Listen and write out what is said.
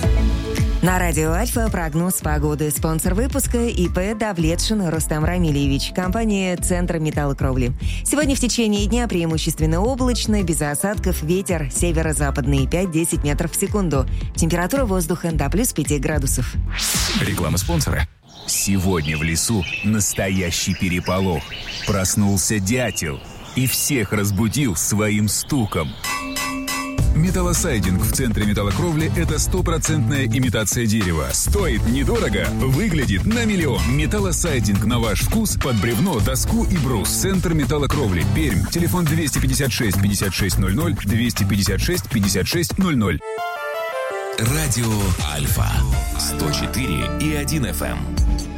На радио «Альфа» прогноз погоды. Спонсор выпуска ИП Давлетшин Рустам Рамильевич. Компания «Центр металлокровли». Сегодня в течение дня преимущественно облачно, без осадков, ветер северо-западный 5-10 метров в секунду. Температура воздуха до плюс 5 градусов. Реклама спонсора. Сегодня в лесу настоящий переполох. Проснулся дятел и всех разбудил своим стуком. Металлосайдинг в Центре металлокровли – это 100% имитация дерева. Стоит недорого, выглядит на миллион. Металлосайдинг на ваш вкус под бревно, доску и брус. Центр металлокровли. Пермь. Телефон 256 5600 256 5600. Радио Альфа 104,1 FM.